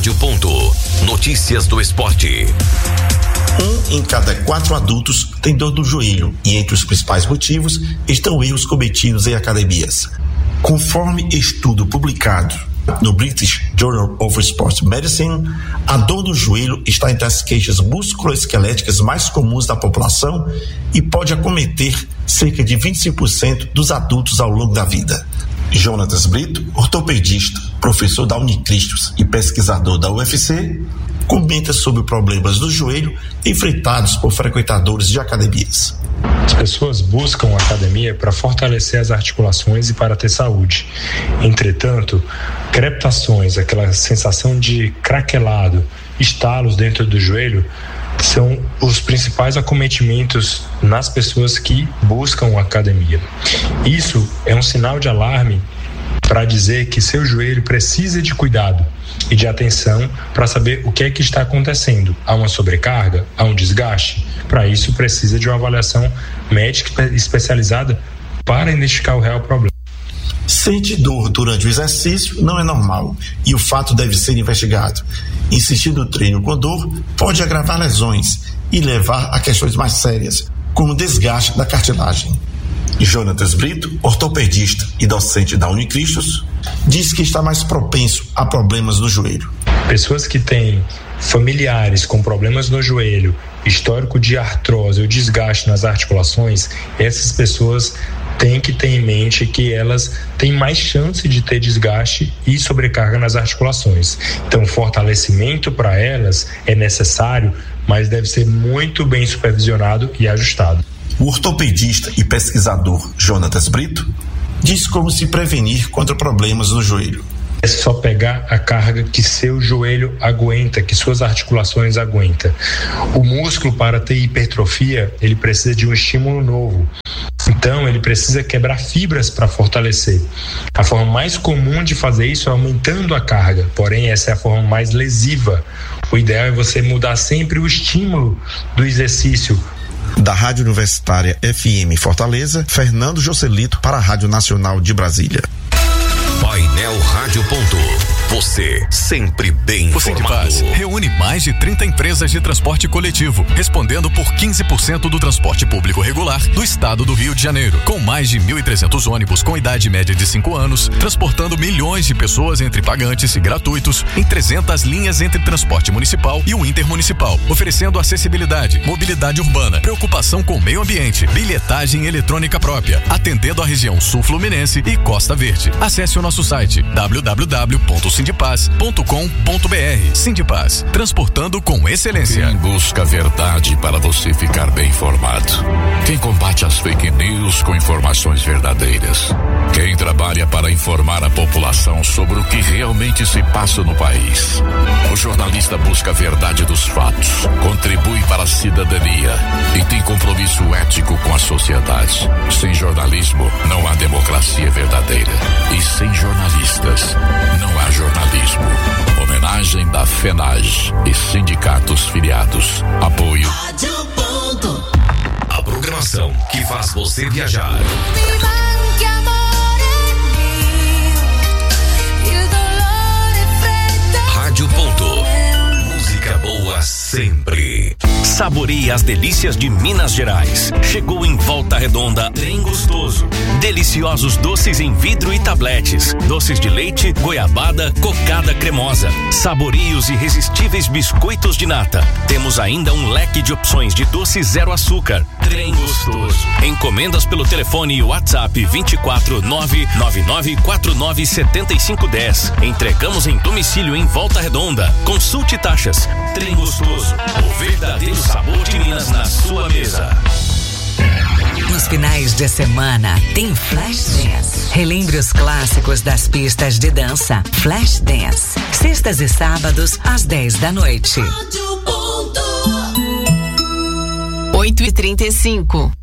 Rádio. Notícias do esporte. 1 em cada 4 adultos tem dor do joelho e entre os principais motivos estão erros cometidos em academias. Conforme estudo publicado no British Journal of Sports Medicine, a dor do joelho está entre as queixas musculoesqueléticas mais comuns da população e pode acometer cerca de 25% dos adultos ao longo da vida. Jonatas Brito, ortopedista, professor da Unicristos e pesquisador da UFC, comenta sobre problemas do joelho enfrentados por frequentadores de academias. As pessoas buscam a academia para fortalecer as articulações e para ter saúde. Entretanto, crepitações, aquela sensação de craquelado, estalos dentro do joelho, são os principais acometimentos nas pessoas que buscam a academia. Isso é um sinal de alarme para dizer que seu joelho precisa de cuidado e de atenção para saber o que é que está acontecendo. Há uma sobrecarga? Há um desgaste? Para isso precisa de uma avaliação médica especializada para identificar o real problema. Sentir dor durante o exercício não é normal e o fato deve ser investigado. Insistir no treino com dor pode agravar lesões e levar a questões mais sérias, como desgaste da cartilagem. Jonatas Brito, ortopedista e docente da Unicristos, diz que está mais propenso a problemas no joelho. Pessoas que têm familiares com problemas no joelho, histórico de artrose ou desgaste nas articulações, essas pessoas têm que ter em mente que elas têm mais chance de ter desgaste e sobrecarga nas articulações. Então, fortalecimento para elas é necessário, mas deve ser muito bem supervisionado e ajustado. O ortopedista e pesquisador Jonatas Brito diz como se prevenir contra problemas no joelho. É só pegar a carga que seu joelho aguenta, que suas articulações aguentam. O músculo, para ter hipertrofia, ele precisa de um estímulo novo. Então, ele precisa quebrar fibras para fortalecer. A forma mais comum de fazer isso é aumentando a carga, porém, essa é a forma mais lesiva. O ideal é você mudar sempre o estímulo do exercício. Da Rádio Universitária FM Fortaleza, Fernando Joselito para a Rádio Nacional de Brasília. Painel Rádio. Você sempre bem informado. O Sindipaz reúne mais de 30 empresas de transporte coletivo, respondendo por 15% do transporte público regular do estado do Rio de Janeiro, com mais de 1.300 ônibus com idade média de 5 anos, transportando milhões de pessoas entre pagantes e gratuitos em 300 linhas entre transporte municipal e o intermunicipal, oferecendo acessibilidade, mobilidade urbana, preocupação com o meio ambiente, bilhetagem eletrônica própria, atendendo a região sul-fluminense e Costa Verde. Acesse o nosso site www.sindipaz.com.br. Sindipaz, transportando com excelência. Quem busca a verdade para você ficar bem informado. Quem combate as fake news com informações verdadeiras. Quem trabalha para informar a população sobre o que realmente se passa no país. O jornalista busca a verdade dos fatos, contribui para a cidadania e tem compromisso ético com a sociedade. Sem jornalismo, não há democracia verdadeira. E sem jornalistas, não há jornalismo. Homenagem da FENAGE e sindicatos filiados. Apoio. A programação que faz você viajar. Rádio. Música boa sempre. Saboreie as delícias de Minas Gerais. Chegou em Volta Redonda Trem Gostoso. Deliciosos doces em vidro e tabletes. Doces de leite, goiabada, cocada cremosa. Saboreie os irresistíveis biscoitos de nata. Temos ainda um leque de opções de doce zero açúcar. Trem Gostoso. Encomendas pelo telefone e WhatsApp 24999497510. Entregamos em domicílio em Volta Redonda. Consulte taxas. Trem Gostoso. O verdadeiro sabor de Minas na sua mesa. Nos finais de semana tem Flash Dance. Relembre os clássicos das pistas de dança. Flash Dance. Sextas e sábados às 10 da noite. 8h35.